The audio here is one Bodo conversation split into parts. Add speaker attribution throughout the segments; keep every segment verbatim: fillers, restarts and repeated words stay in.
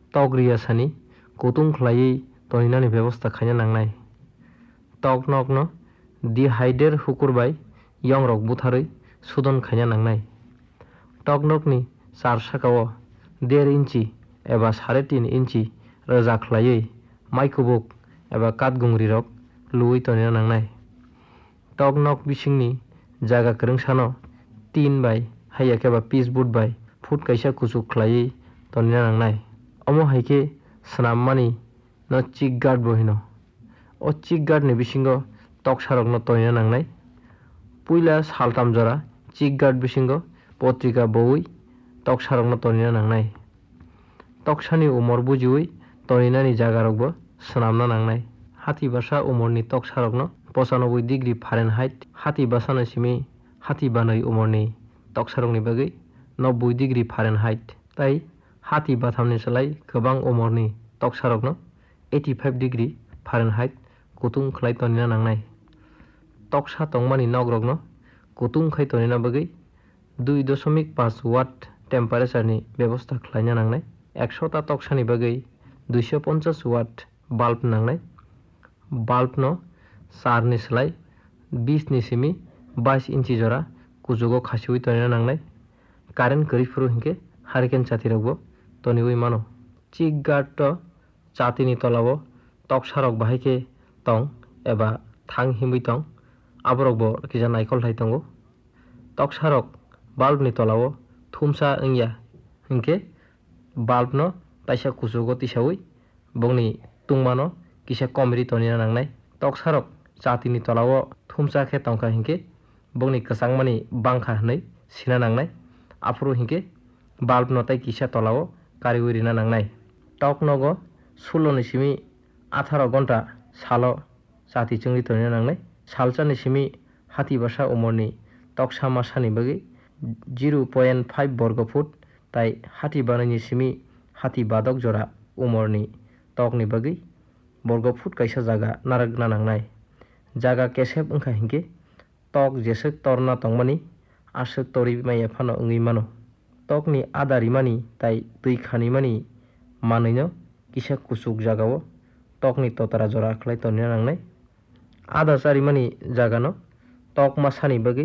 Speaker 1: tok ria sani kutung khlaiui toninani ব্যবস্থা খাইনা নাংনাই tok nok no dehydrate hukurbai yong rok butharui sudon খাইনা নাংনাই tok nok ni char sakao দেড় inchi eba সাড়ে তিন inchi roja khlaiui maikubuk eba katgungri rok lui tonina nangnai tok nok bisingni jaga kwrungsano তিন bai haiya keba pitch board bai foot kaisa kuchuk khlaiui tonina nangnai omo haike swnammani no chick guard bo hino o chick guard ni bisingo tok sarok no tonina nangnai puila saltam jora chick guard bisingo potrika boui tok sarok no tonina nangnai tok sani umor bujiui toninani jaga rokbo swnamna nangnai hati basa umorni tok sarok no পঁচানব্বই degree Fahrenheit hati basana simi hati banai umorni tok sarokni bagui নব্বই degree Fahrenheit tai hati bathamni salai kwbang umorni tok sarokno eighty-five degree Fahrenheit kutung khlai tonina nangnai tok sa tongmani nogrokno kutung khai tonina bagui দুই দশমিক পাঁচ watt temperature ni ব্যবস্থা khlaina nangnai একশো ta tok sani bagui দুইশো পঞ্চাশ watt bulb nangnai bulb no চার ni slai বিশ ni simi বাইশ inchi jora kujugo khasiui tonina nangnai current kwrui furu hingke hurricane chati rokbo toniui mano chick guard to chati ni tolao tok sarok bahaike tong eba thang himui tong aborokbo kisa naikol thai tongo tok sarok bulb ni tolao thumsa wngya hingke bulb no taisa kujugo tisaui bongni tungmano kisa komri tonina nangnai tok sarok chati ni tolao thumsa khe tongkha hingke bongni kwchangmani bangkha hnai sina nangnai afuru hingke bulb no tai kisa tolao kariui rina nangnai tok nogo ষোলো ni simi আঠারো ঘন্টা salo chati chungri tonina nangnai salchani simi hati basa umorni tok sama sani bagui zero point five borgo foot tai hati banani simi hati badok jora umorni tokni bagui borgo foot kaisa jaga naragna nangnai jaga kesep wngkha hingke tok jesek torna tongmani asuk tori maya phano wngui mano tokni ada rimani tai tui khanimani manui no kisa kuchuk jagao tokni totara jora khlai tonina nangnai ada charimani jaga no tok masani bagui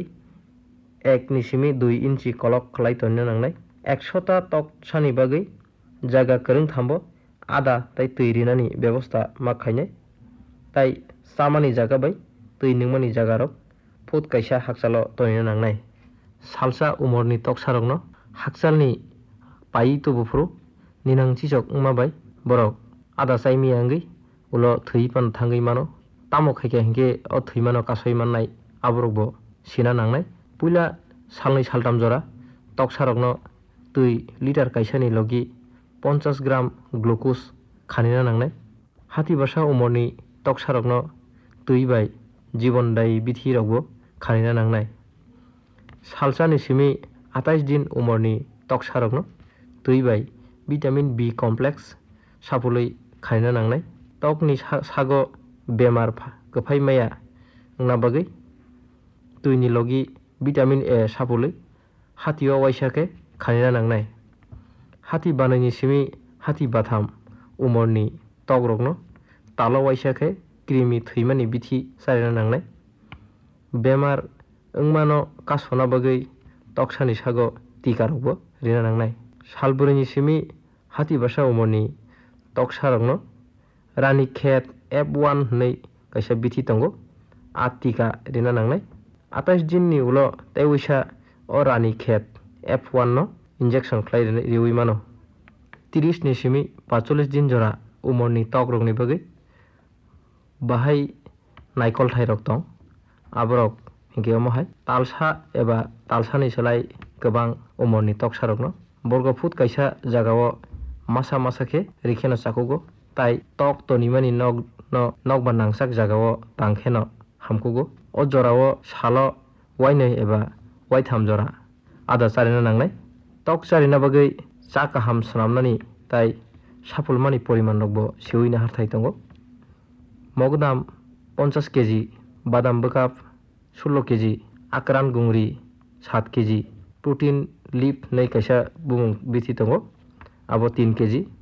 Speaker 1: এক ni simi দুই inchi kolok khlai tonina nangnai একশো ta tok sani bagui jaga kwrung thambo ada tai tui rinani ব্যবস্থা ma khainai tai chamani jaga bai tui ningmani jaga rok foot kaisa hakchalo tonina nangnai salsa umorni tok sarok no hakchalni pai tubufru ninang chichok wngma bai borok ada chaimi angui ulo thui pan thangui mano tamo khaike hingke o thui mano kasoi mannai aborokbo sina nangnai puila salnoi saltam jora tok sarok no tui liter kaisani logi পঞ্চাশ gram glucose khanina nangnai hati basa umorni tok sarok no tui bai jibon dai bithi rokbo khanina nangnai salchani simi আঠাশ din umorni tok sarok no tui bai vitamin B complex sapului khanina nangnai tokni sago bemar kwphai maya wngna bagui tuini logi vitamin A sapului hatio waisake khanina nangnai hati banaini simi hati batham umorni tok rokno talo waisake krimi thwimani bithi charina nangnai bemar wngmano kasona bagui toksani sago tika rokbo rina nangnai salburini simi hati basa umorni tok sarokno rani khet F one hnei kaisa bithi tongo a tika rina nangnai আঠাশ din ni ulo tai wisa o rani khet F one no injection khlai riui mano ত্রিশ ni simi পঁয়তাল্লিশ din jora umorni tok rokni bagui bahai naikol thai rok tong aborok hingke omo hai talsa eba talsani salai kwbang umorni tok sarokno borgo foot kaisa jagao masa masa khe rikheno chakugo tai tok tonimani nog no nokba nangsak jagao tangkheno hamkugo o jorao salo wainai eba waitham jora ada charina nangnai tok charina bagui cha kaham swnamnani tai sapulmani poriman rokbo sewina harthai tongo mogdam পঞ্চাশ কেজি badam bwkap ষোলো কেজি akran gungri সাত KG protein leaf nei kaisa bumung bithi tongo abo তিন কেজি